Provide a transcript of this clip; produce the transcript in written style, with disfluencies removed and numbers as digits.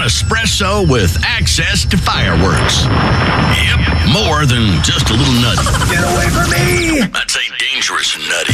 espresso with access to fireworks. Yep, more than just a little nutty. Get away from me! I'd say dangerous nutty.